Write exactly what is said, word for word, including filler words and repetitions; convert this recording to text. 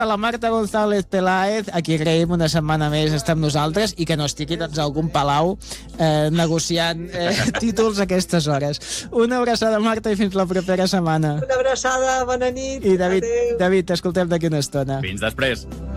a la Marta González Peláez, a qui agraïm una setmana més estar amb nosaltres i que no estigui doncs, a algun palau eh, negociant eh, títols a aquestes hores. Una abraçada, Marta, i fins la propera setmana. Una abraçada, bona nit. I David, Adéu. David t'escoltem d'aquí una estona. Fins després.